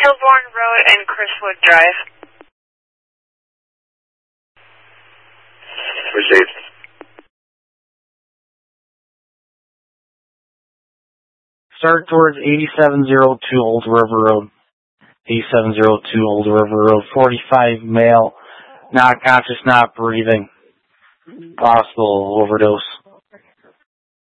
Kilbourne Road and Chriswood Drive. Received. Start towards 8702 Old River Road. 8702 Old River Road. 45 male, not conscious, not breathing. Possible overdose.